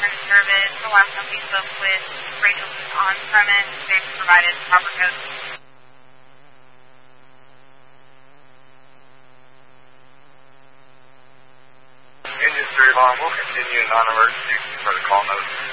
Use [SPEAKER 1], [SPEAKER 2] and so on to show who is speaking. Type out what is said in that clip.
[SPEAKER 1] return to service. The last time we spoke with Rachel was on-premise. They provided proper code.
[SPEAKER 2] Industry alarm will continue in non-emergency for the call notes.